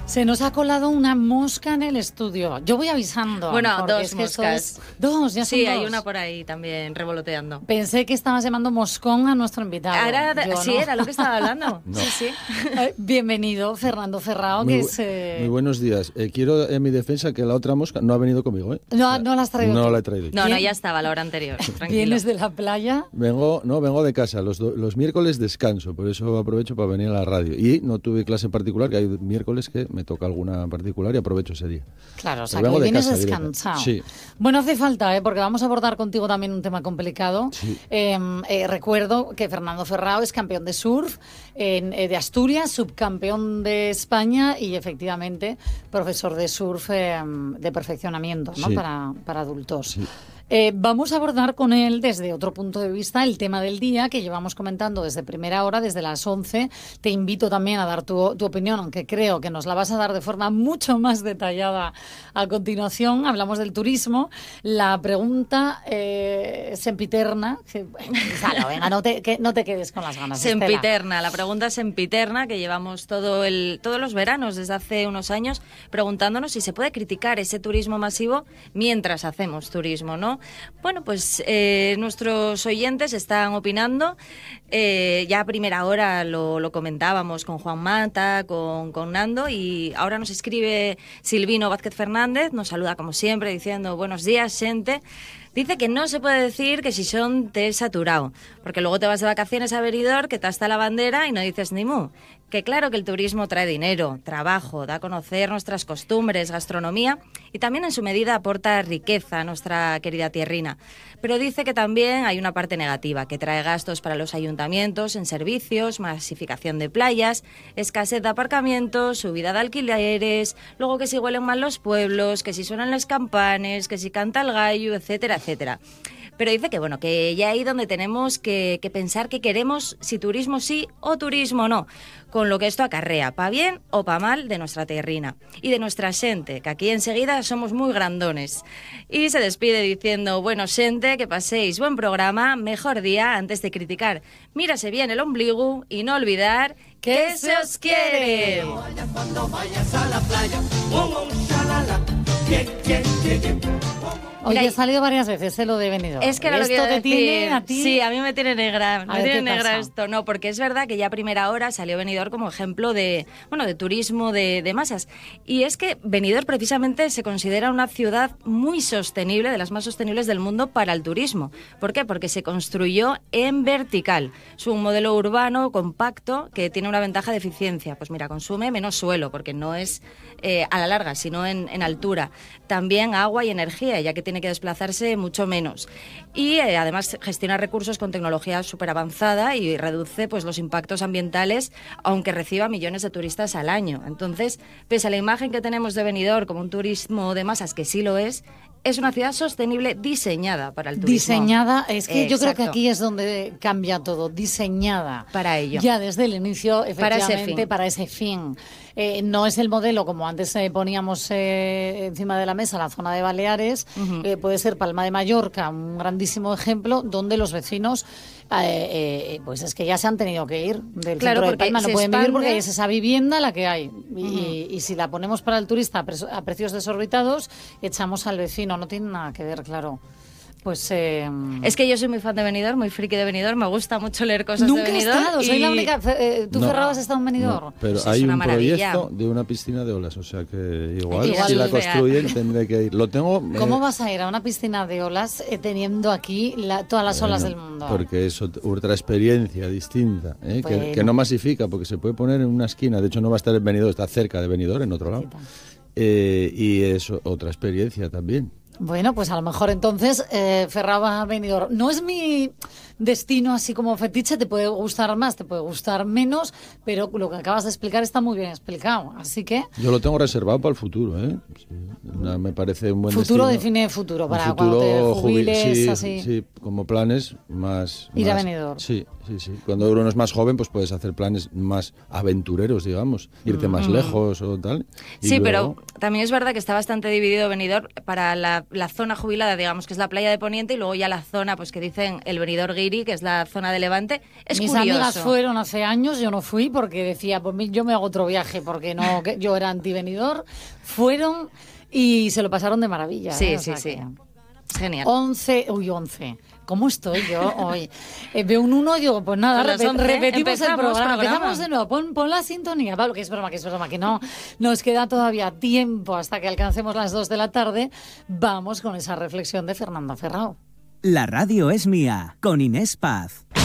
Se nos ha colado una mosca en el estudio. Yo voy avisando. Bueno, dos es que moscas. Dos, ya son Sí, dos. hay una por ahí también revoloteando. Pensé que estabas llamando moscón a nuestro invitado. Sí, no. era lo que estaba hablando. No. Sí. Bienvenido, Fernando Ferrao, Muy, que es... muy buenos días. Quiero en mi defensa que la otra mosca no ha venido conmigo, ¿eh? No la has traído No tú. la he traído. No, ya estaba a la hora anterior. Tranquilo. ¿Vienes de la playa? Vengo de casa. Los miércoles descanso, por eso aprovecho para venir a la radio. Y no tuve clase particular, que hay miércoles que me toca alguna particular y aprovecho ese día. Claro, o sea, Pero vengo que de vienes casa descansado. Sí. Bueno, hace falta, porque vamos a abordar contigo también un tema complicado. Sí. Recuerdo que Fernando Ferrao es campeón de surf de Asturias, subcampeón de España y efectivamente profesor de surf de perfeccionamiento, ¿no? Sí. Para adultos. Sí. Vamos a abordar con él desde otro punto de vista el tema del día que llevamos comentando desde primera hora, desde las 11. Te invito también a dar tu opinión, aunque creo que nos la vas a dar de forma mucho más detallada a continuación. Hablamos del turismo. La pregunta sempiterna. Gonzalo, venga, no te quedes con las ganas. Sempiterna, la pregunta sempiterna que llevamos todos los veranos desde hace unos años preguntándonos si se puede criticar ese turismo masivo mientras hacemos turismo, ¿no? Bueno, pues nuestros oyentes están opinando. Ya a primera hora lo comentábamos con Juan Mata, con Nando, y ahora nos escribe Silvino Vázquez Fernández, nos saluda como siempre diciendo buenos días, xente. Dice que no se puede decir que si son te saturado, porque luego te vas de vacaciones a Benidorm, que te hasta la bandera y no dices ni mu. Que claro que el turismo trae dinero, trabajo, da a conocer nuestras costumbres, gastronomía y también en su medida aporta riqueza a nuestra querida tierrina. Pero dice que también hay una parte negativa, que trae gastos para los ayuntamientos en servicios, masificación de playas, escasez de aparcamientos, subida de alquileres, luego que si huelen mal los pueblos, que si suenan las campanes, que si canta el gallo, etcétera, etcétera. Pero dice que bueno, que ya ahí donde tenemos que pensar que queremos si turismo sí o turismo no, con lo que esto acarrea, pa' bien o pa' mal de nuestra tierrina y de nuestra xente, que aquí enseguida somos muy grandones. Y se despide diciendo, bueno xente, que paséis buen programa, mejor día antes de criticar. Mírase bien el ombligo y no olvidar que se os quiere. Cuando vayas a la playa, shalala, Oye, Mira, ha salido varias veces lo de Benidorm. Es que era lo que ¿Esto iba a te tiene decir. a ti? Sí, a mí me tiene negra. Me ver, tiene ¿qué negra pasa? esto. No, porque es verdad que ya a primera hora salió Benidorm como ejemplo de turismo de masas. Y es que Benidorm precisamente se considera una ciudad muy sostenible, de las más sostenibles del mundo para el turismo. ¿Por qué? Porque se construyó en vertical. Es un modelo urbano compacto que tiene una ventaja de eficiencia. Pues mira, consume menos suelo, porque no es a la larga, sino en altura. También agua y energía, ya que tiene que desplazarse mucho menos. Y además gestiona recursos con tecnología súper avanzada y reduce pues los impactos ambientales, aunque reciba millones de turistas al año. Entonces, pese a la imagen que tenemos de Benidorm como un turismo de masas, que sí lo es una ciudad sostenible diseñada para el turismo. Diseñada, es que yo creo que Exacto. aquí es donde cambia todo, diseñada. Para ello. Ya desde el inicio, efectivamente, Para para ese fin. No es el modelo, como antes poníamos encima de la mesa, la zona de Baleares, puede ser Palma de Mallorca, un grandísimo ejemplo, donde los vecinos, pues es que ya se han tenido que ir del Claro, centro de porque Palma, no se pueden vivir expande. porque es esa vivienda la que hay. Y si la ponemos para el turista a precios desorbitados, echamos al vecino, no tiene nada que ver, claro. Pues Es que yo soy muy fan de Benidorm, muy friki de Benidorm, me gusta mucho leer cosas nunca de he Benidorm. estado, soy la única. ¿Tú, No. Ferrao, has estado en Benidorm? No, pero Pues es hay una un maravilla. proyecto de una piscina de olas, o sea que igual Igual si la es real. construyen tendré que ir. Lo tengo. ¿Cómo vas a ir a una piscina de olas teniendo aquí todas las olas del Bueno, mundo? Porque es otra experiencia distinta, ¿eh? Bueno. que no masifica, porque se puede poner en una esquina. De hecho, no va a estar en Benidorm, está cerca de Benidorm, en otro lado. Y es otra experiencia también. Bueno, pues a lo mejor entonces Ferrao va a Benidorm. No es mi destino así como fetiche, te puede gustar más, te puede gustar menos, pero lo que acabas de explicar está muy bien explicado. Así que Yo lo tengo reservado para el futuro, ¿eh? Sí, me parece un buen futuro destino. define futuro, Un para futuro cuando te jubiles, sí, así. sí, como planes más... Ir a más- Benidorm. Sí. Cuando uno es más joven, pues puedes hacer planes más aventureros, digamos, irte más lejos o tal. Y Sí, luego- pero también es verdad que está bastante dividido Benidorm para la zona jubilada, digamos, que es la playa de Poniente, y luego ya la zona, pues que dicen el Benidorm Guiri, Leirí, que es la zona de Levante. Es Mis curioso. amigas fueron hace años, yo no fui porque decía, pues yo me hago otro viaje porque no, que yo era anti-Benidorm. Fueron y se lo pasaron de maravilla. Sí, O sea sí. que- Es genial. 11. ¿Cómo estoy yo hoy? Veo un 1 y digo, pues nada, Pues las 11, repetimos el programa. programa. Empezamos de nuevo, pon la sintonía, Pablo, que es broma, que no. Nos queda todavía tiempo hasta que alcancemos las 2 de la tarde. Vamos con esa reflexión de Fernanda Ferrao. La radio es mía, con Inés Paz.